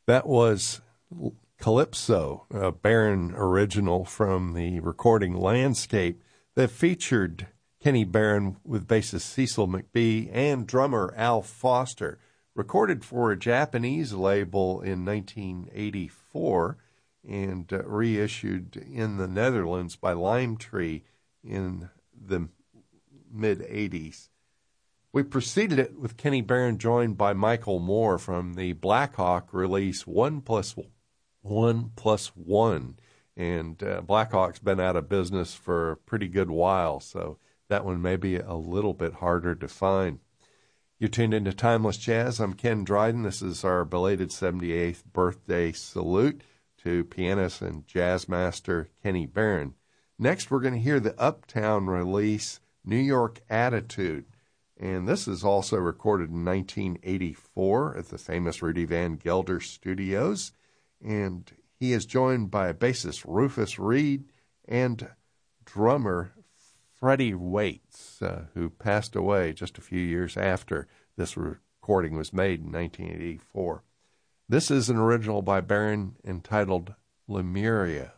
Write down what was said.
That was Calypso, a Barron original from the recording Landscape that featured Kenny Barron with bassist Cecil McBee and drummer Al Foster, recorded for a Japanese label in 1984 and reissued in the Netherlands by Lime Tree in the mid-'80s. We preceded it with Kenny Barron joined by Michael Moore from the Blackhawk release 1+1+1. And Blackhawk's been out of business for a pretty good while, so that one may be a little bit harder to find. You're tuned into Timeless Jazz. I'm Ken Dryden. This is our belated 78th birthday salute to pianist and jazz master Kenny Barron. Next, we're going to hear the Uptown release, New York Attitude. And this is also recorded in 1984 at the famous Rudy Van Gelder Studios. And he is joined by bassist Rufus Reid and drummer Freddie Waits, who passed away just a few years after this recording was made in 1984. This is an original by Barron entitled Lemuria.